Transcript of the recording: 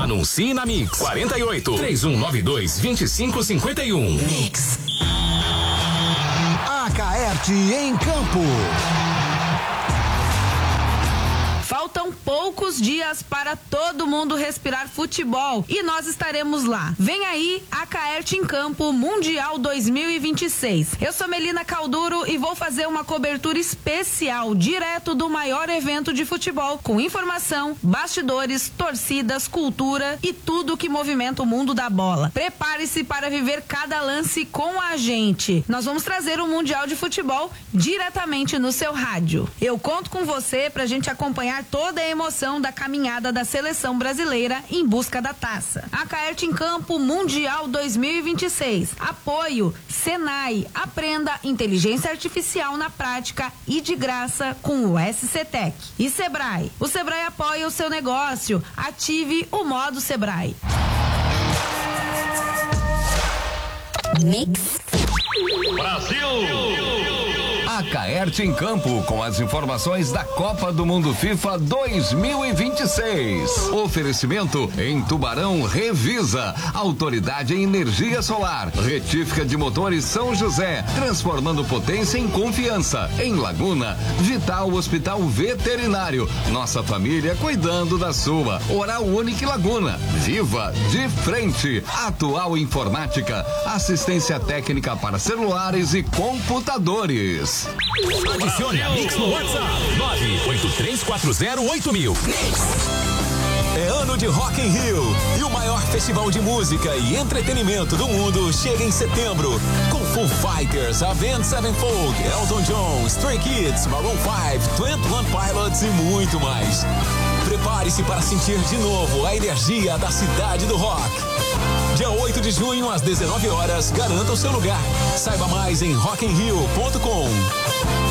Anuncie na Mix. 48-3192-2551. Mix. Acaerte em campo. Faltam poucos dias para todo mundo respirar futebol e nós estaremos lá. Vem aí a Acaerte em Campo Mundial 2026. Eu sou Melina Calduro e vou fazer uma cobertura especial direto do maior evento de futebol, com informação, bastidores, torcidas, cultura e tudo que movimenta o mundo da bola. Prepare-se para viver cada lance com a gente. Nós vamos trazer o Mundial de Futebol diretamente no seu rádio. Eu conto com você pra gente acompanhar toda a emoção da caminhada da seleção brasileira em busca da taça. Acaerte em Campo Mundial 2026. Apoio Senai. Aprenda inteligência artificial na prática e de graça com o SCTech. E Sebrae. O Sebrae apoia o seu negócio. Ative o modo Sebrae. Mix. Brasil! Acaerte em Campo, com as informações da Copa do Mundo FIFA 2026. Oferecimento em Tubarão Revisa, Autoridade em Energia Solar, Retífica de Motores São José, transformando potência em confiança. Em Laguna, Vital Hospital Veterinário, nossa família cuidando da sua. Oral Unique Laguna, viva de frente. Atual Informática, assistência técnica para celulares e computadores. Adicione a Mix no WhatsApp 983408000. É ano de Rock in Rio e o maior festival de música e entretenimento do mundo chega em setembro com Foo Fighters, Avenged Sevenfold, Elton John, Stray Kids, Maroon 5, 21 Pilots e muito mais. Prepare-se para sentir de novo a energia da cidade do rock. Dia 8 de junho, às 19 horas, garanta o seu lugar. Saiba mais em rockinrio.com.